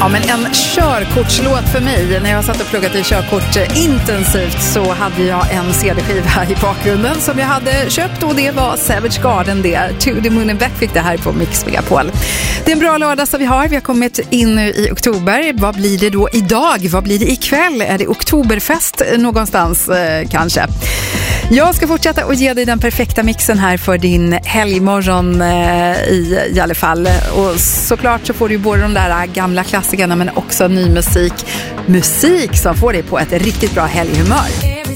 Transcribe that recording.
Ja, men en körkortslåt för mig. När jag satt och pluggade i körkort intensivt så hade jag en CD-skiva här i bakgrunden som jag hade köpt, och det var Savage Garden det. To the Moon and Back fick det här på Mix Megapol. Det är en bra lördag som vi har kommit in nu i oktober. Vad blir det då idag? Vad blir det ikväll? Är det oktoberfest någonstans kanske? Jag ska fortsätta och ge dig den perfekta mixen här för din helgmorgon i alla fall. Och såklart så får du ju både de där gamla klassikerna men också ny musik. Musik som får dig på ett riktigt bra helghumör.